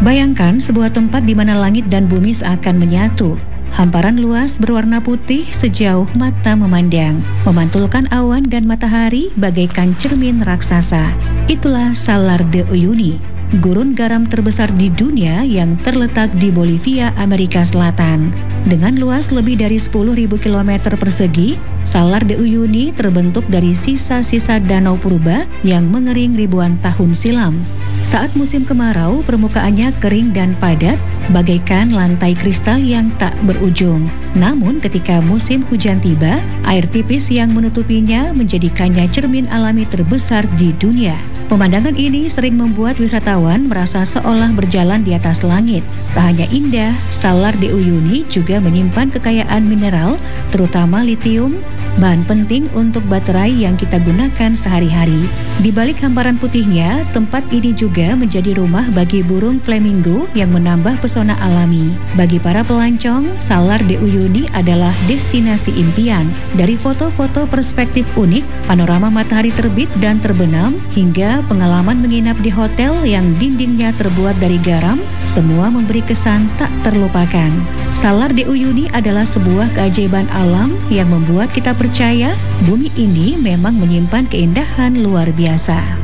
Bayangkan sebuah tempat di mana langit dan bumi seakan menyatu. Hamparan luas berwarna putih sejauh mata memandang, memantulkan awan dan matahari bagaikan cermin raksasa. Itulah Salar de Uyuni, gurun garam terbesar di dunia yang terletak di Bolivia, Amerika Selatan. Dengan luas lebih dari 10.000 km persegi, Salar de Uyuni terbentuk dari sisa-sisa danau purba yang mengering ribuan tahun silam. Saat musim kemarau, permukaannya kering dan padat, bagaikan lantai kristal yang tak berujung. Namun ketika musim hujan tiba, air tipis yang menutupinya menjadikannya cermin alami terbesar di dunia. Pemandangan ini sering membuat wisatawan merasa seolah berjalan di atas langit. Tak hanya indah, Salar de Uyuni juga menyimpan kekayaan mineral, terutama litium, bahan penting untuk baterai yang kita gunakan sehari-hari. Di balik hamparan putihnya, tempat ini juga menjadi rumah bagi burung flamingo yang menambah pesona alami. Bagi para pelancong, Salar de Uyuni adalah destinasi impian. Dari foto-foto perspektif unik, panorama matahari terbit dan terbenam, hingga pengalaman menginap di hotel yang dindingnya terbuat dari garam, semua memberi kesan tak terlupakan. Salar de Uyuni adalah sebuah keajaiban alam yang membuat kita percaya bumi ini memang menyimpan keindahan luar biasa.